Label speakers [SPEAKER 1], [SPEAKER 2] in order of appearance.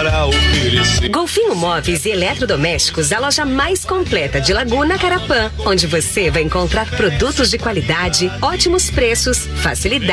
[SPEAKER 1] para oferecer.
[SPEAKER 2] Golfinho Móveis e Eletrodomésticos, a loja mais completa de Laguna Carapã, onde você vai encontrar produtos de qualidade, ótimos preços, facilidade